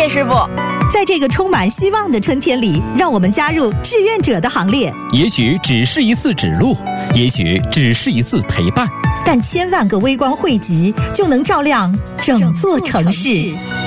谢师傅。 在这个充满希望的春天里，让我们加入志愿者的行列。 也许只是一次指路，也许只是一次陪伴， 但千万个微光汇集，就能照亮整座城市。